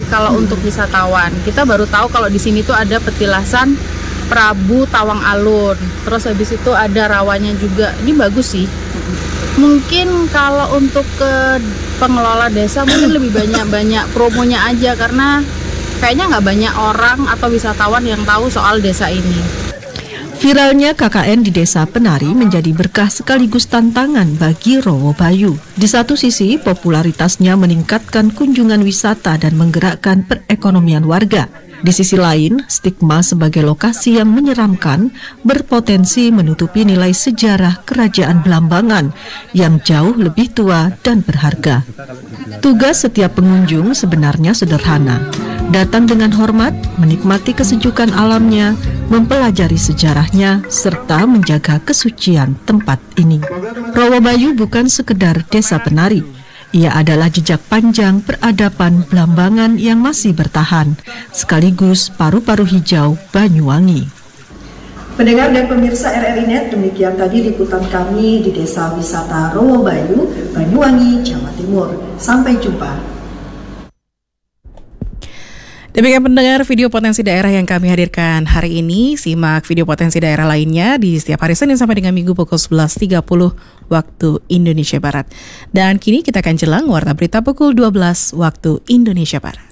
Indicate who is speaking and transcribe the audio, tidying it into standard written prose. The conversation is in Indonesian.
Speaker 1: kalau untuk wisatawan. Kita baru tahu kalau di sini tuh ada petilasan Prabu Tawang Alun. Terus habis itu ada rawanya juga. Ini bagus sih. Mungkin kalau untuk ke pengelola desa mungkin lebih banyak promonya aja, karena kayaknya nggak banyak orang atau wisatawan yang tahu soal desa ini.
Speaker 2: Viralnya KKN di Desa Penari menjadi berkah sekaligus tantangan bagi Rowo Bayu. Di satu sisi, popularitasnya meningkatkan kunjungan wisata dan menggerakkan perekonomian warga. Di sisi lain, stigma sebagai lokasi yang menyeramkan berpotensi menutupi nilai sejarah Kerajaan Blambangan yang jauh lebih tua dan berharga. Tugas setiap pengunjung sebenarnya sederhana. Datang dengan hormat, menikmati kesejukan alamnya, mempelajari sejarahnya, serta menjaga kesucian tempat ini. Rowo Bayu bukan sekedar desa penari. Ia adalah jejak panjang peradaban Blambangan yang masih bertahan, sekaligus paru-paru hijau Banyuwangi.
Speaker 3: Pendengar dan pemirsa RRI Net, demikian tadi liputan kami di Desa Wisata Rowo Bayu, Banyuwangi, Jawa Timur. Sampai jumpa.
Speaker 4: Demikian pendengar video potensi daerah yang kami hadirkan hari ini. Simak video potensi daerah lainnya di setiap hari Senin sampai dengan Minggu pukul 11.30 waktu Indonesia Barat. Dan kini kita akan jelang warta berita pukul 12 waktu Indonesia Barat.